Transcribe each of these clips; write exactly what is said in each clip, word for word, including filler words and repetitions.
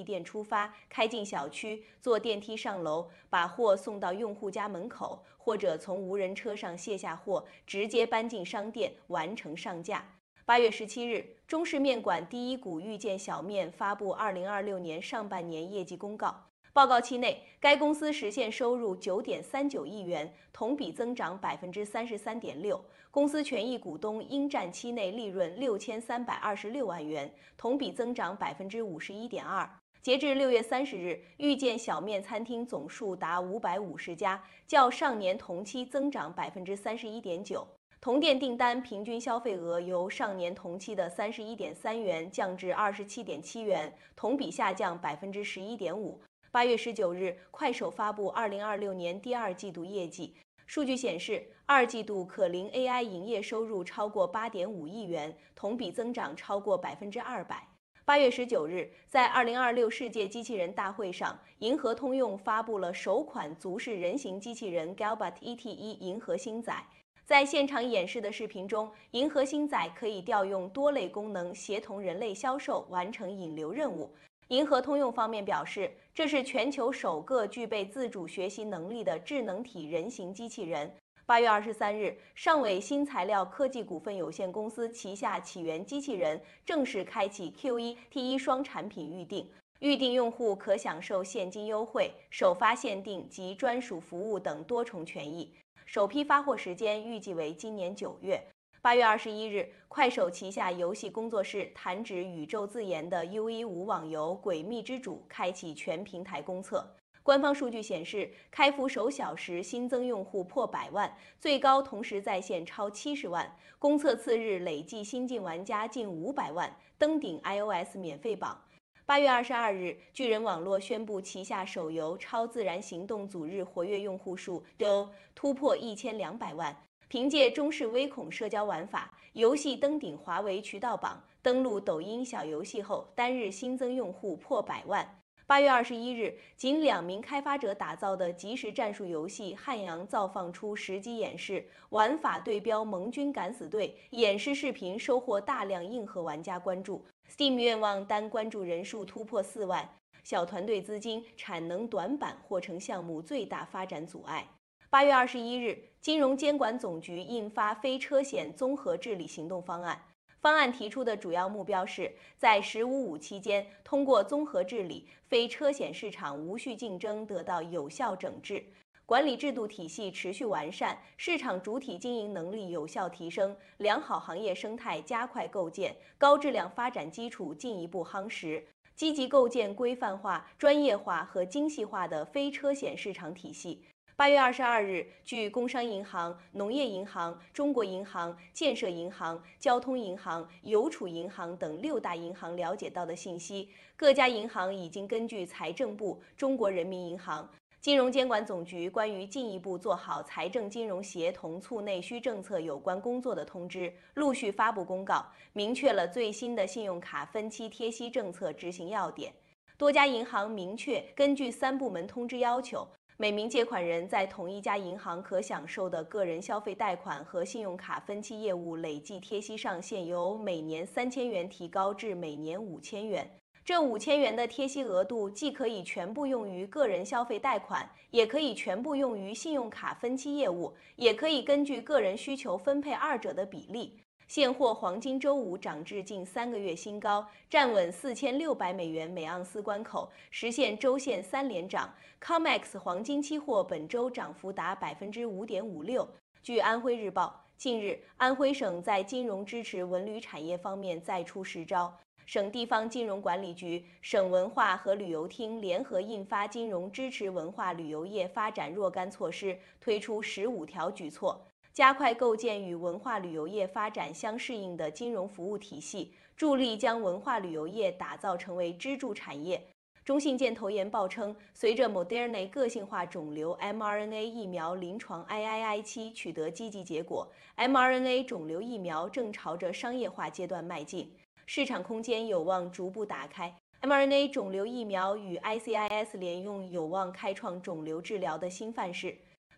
店出发，开进小区，坐电梯上楼，把货送到用户家门口，或者从无人车上卸下货，直接搬进商店，完成上架。八月十七日，中式面馆第一股遇见小面发布二零二六年上半年业绩公告。报告期内，该公司实现收入九点三九亿元，同比增长百分之三十三点六。公司权益股东应占期内利润六千三百二十六万元，同比增长百分之五十一点二。截至六月三十日，遇见小面餐厅总数达五百五十家，较上年同期增长百分之三十一点九。同店订单平均消费额由上年同期的三十一点三元降至二十七点七元，同比下降百分之十一点五。八月十九日，快手发布二零二六年第二季度业绩。数据显示，二季度可伶 A I 营业收入超过八点五亿元，同比增长超过百分之二百。八月十九日，在二零二六世界机器人大会上，银河通用发布了首款足式人形机器人 Galbot E T 一银河星仔。在现场演示的视频中，银河星仔可以调用多类功能，协同人类销售，完成引流任务。银河通用方面表示，这是全球首个具备自主学习能力的智能体人形机器人。八月二十三日，上伟新材料科技股份有限公司旗下起源机器人正式开启 Q 一 T 一双产品预定，预定用户可享受现金优惠、首发限定及专属服务等多重权益。首批发货时间预计为今年九月。八月二十一日，快手旗下游戏工作室弹指宇宙自研的 U 一五网游《诡秘之主》开启全平台公测。官方数据显示，开服首小时新增用户破百万，最高同时在线超七十万。公测次日累计新进玩家近五百万，登顶 iOS 免费榜。八月二十二日，巨人网络宣布旗下手游《超自然行动》组日活跃用户数都突破一千两百万。凭借中式微恐社交玩法，游戏登顶华为渠道榜，登陆抖音小游戏后，单日新增用户破百万。八月二十一日，仅两名开发者打造的即时战术游戏《汉阳造》放出实机演示，玩法对标盟军敢死队，演示视频收获大量硬核玩家关注。Steam 愿望单关注人数突破四万，小团队资金、产能短板或成项目最大发展阻碍。八月二十一日，金融监管总局印发非车险综合治理行动方案。方案提出的主要目标是在“十五五”期间，通过综合治理，非车险市场无序竞争得到有效整治，管理制度体系持续完善，市场主体经营能力有效提升，良好行业生态加快构建，高质量发展基础进一步夯实，积极构建规范化、专业化和精细化的非车险市场体系。八月二十二日，据工商银行、农业银行、中国银行、建设银行、交通银行、邮储银行等六大银行了解到的信息，各家银行已经根据财政部、中国人民银行、金融监管总局关于进一步做好财政金融协同促内需政策有关工作的通知，陆续发布公告，明确了最新的信用卡分期贴息政策执行要点。多家银行明确根据三部门通知要求，每名借款人在同一家银行可享受的个人消费贷款和信用卡分期业务累计贴息上限由每年三千元提高至每年五千元。这五千元的贴息额度既可以全部用于个人消费贷款，也可以全部用于信用卡分期业务，也可以根据个人需求分配二者的比例。现货黄金周五涨至近三个月新高，站稳四千六百美元每盎司关口，实现周线三连涨。C O M E X 黄金期货本周涨幅达百分之五点五六。据安徽日报，近日安徽省在金融支持文旅产业方面再出实招。省地方金融管理局、省文化和旅游厅联合印发金融支持文化旅游业发展若干措施，推出十五条举措，加快构建与文化旅游业发展相适应的金融服务体系，助力将文化旅游业打造成为支柱产业。中信建投研报称，随着 Moderna 个性化肿瘤 mRNA 疫苗临床 I I I 期取得积极结果 ，mRNA 肿瘤疫苗正朝着商业化阶段迈进，市场空间有望逐步打开。mRNA 肿瘤疫苗与 I C I S 联用有望开创肿瘤治疗的新范式。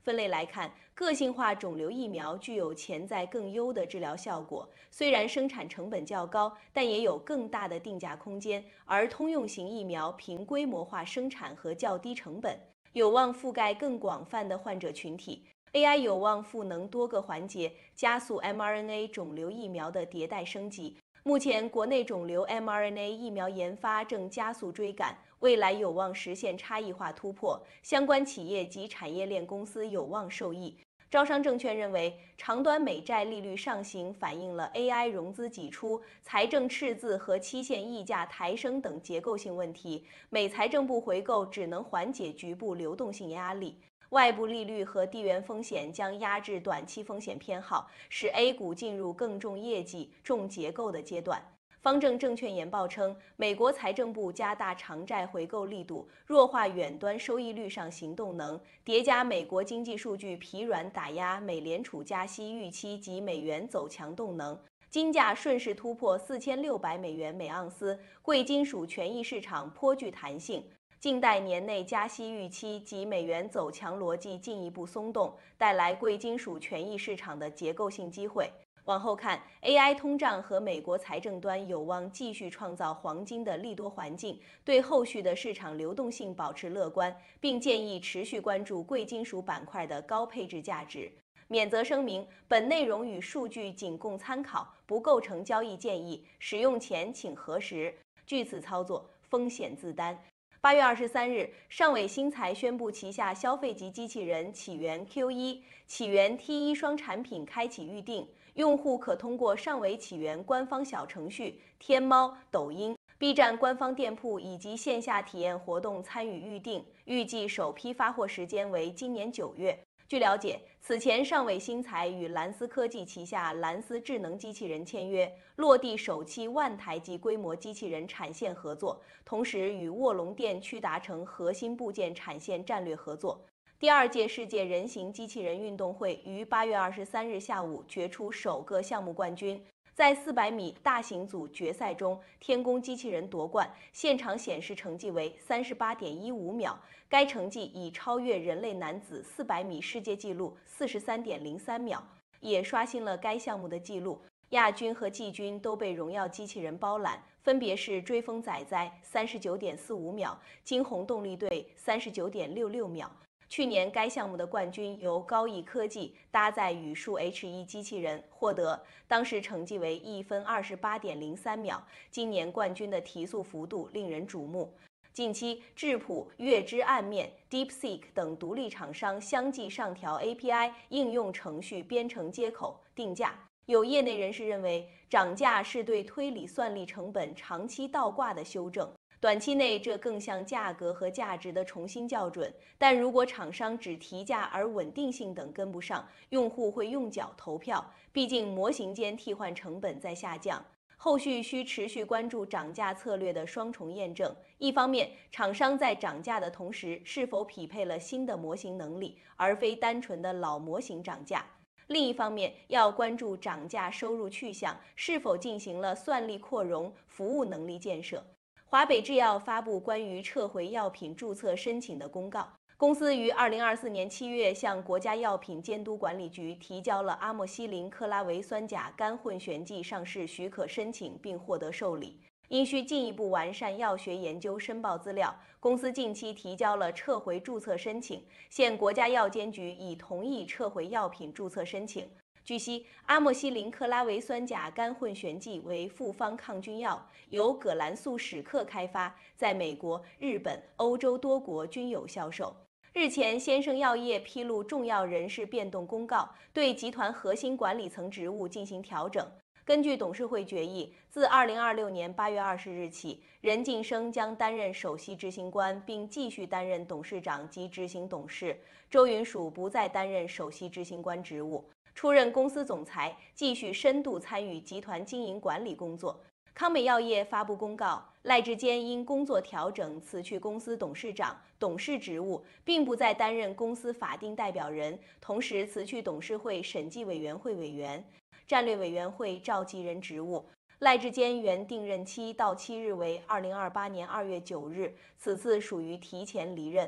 分类来看，个性化肿瘤疫苗具有潜在更优的治疗效果，虽然生产成本较高，但也有更大的定价空间。而通用型疫苗凭规模化生产和较低成本，有望覆盖更广泛的患者群体。A I 有望赋能多个环节，加速 mRNA 肿瘤疫苗的迭代升级。目前，国内肿瘤 mRNA 疫苗研发正加速追赶，未来有望实现差异化突破，相关企业及产业链公司有望受益。招商证券认为，长短美债利率上行反映了 A I 融资挤出、财政赤字和期限溢价抬升等结构性问题，美财政部回购只能缓解局部流动性压力。外部利率和地缘风险将压制短期风险偏好，使 A 股进入更重业绩、重结构的阶段。方正证券研报称，美国财政部加大长债回购力度，弱化远端收益率上行动能，叠加美国经济数据疲软打压美联储加息预期及美元走强动能。金价顺势突破四千六百美元每盎司，贵金属权益市场颇具弹性。静待年内加息预期及美元走强逻辑进一步松动，带来贵金属权益市场的结构性机会。往后看 ，A I 通胀和美国财政端有望继续创造黄金的利多环境，对后续的市场流动性保持乐观，并建议持续关注贵金属板块的高配置价值。免责声明：本内容与数据仅供参考，不构成交易建议，使用前请核实。据此操作，风险自担。八月二十三日，上伟新材宣布旗下消费级机器人起源 Q 一、起源 T 一双产品开启预定，用户可通过上伟起源官方小程序、天猫、抖音、B 站官方店铺以及线下体验活动参与预定，预计首批发货时间为今年九月。据了解，此前上伟新材与蓝思科技旗下蓝思智能机器人签约，落地首期万台级规模机器人产线合作，同时与卧龙电驱达成核心部件产线战略合作。第二届世界人形机器人运动会于八月二十三日下午决出首个项目冠军。在四百米大型组决赛中，天宫机器人夺冠，现场显示成绩为三十八点一五秒，该成绩已超越人类男子四百米世界纪录四十三点零三秒，也刷新了该项目的纪录。亚军和季军都被荣耀机器人包揽，分别是追风仔仔三十九点四五秒，惊鸿动力队三十九点六六秒。去年该项目的冠军由高毅科技搭载宇树 H 一 机器人获得，当时成绩为一分二十八点零三秒。今年冠军的提速幅度令人瞩目。近期，智谱、月之暗面、DeepSeek 等独立厂商相继上调 A P I 应用程序编程接口定价。有业内人士认为，涨价是对推理算力成本长期倒挂的修正。短期内，这更像价格和价值的重新校准，但如果厂商只提价而稳定性等跟不上，用户会用脚投票。毕竟模型间替换成本在下降，后续需持续关注涨价策略的双重验证。一方面，厂商在涨价的同时是否匹配了新的模型能力，而非单纯的老模型涨价；另一方面，要关注涨价收入去向是否进行了算力扩容、服务能力建设。华北制药发布关于撤回药品注册申请的公告。公司于二零二四年七月向国家药品监督管理局提交了阿莫西林克拉维酸钾干混悬剂上市许可申请，并获得受理。因需进一步完善药学研究申报资料，公司近期提交了撤回注册申请，现国家药监局已同意撤回药品注册申请。据悉，阿莫西林克拉维酸钾干混悬剂为复方抗菌药，由葛兰素史克开发，在美国、日本、欧洲多国均有销售。日前，先生药业披露重要人事变动公告，对集团核心管理层职务进行调整。根据董事会决议，自二零二六年八月二十日起，任晋生将担任首席执行官，并继续担任董事长及执行董事；周云蜀不再担任首席执行官职务，出任公司总裁，继续深度参与集团经营管理工作。康美药业发布公告，赖志坚因工作调整辞去公司董事长、董事职务，并不再担任公司法定代表人，同时辞去董事会审计委员会委员、战略委员会召集人职务。赖志坚原定任期到期日为二零二八年二月九日，此次属于提前离任。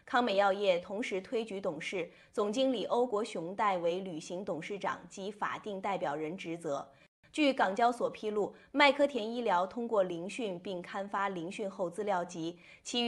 康美药业同时推举董事、总经理欧国雄代为履行董事长及法定代表人职责。据港交所披露，麦科田医疗通过聆讯并刊发聆讯后资料集，其余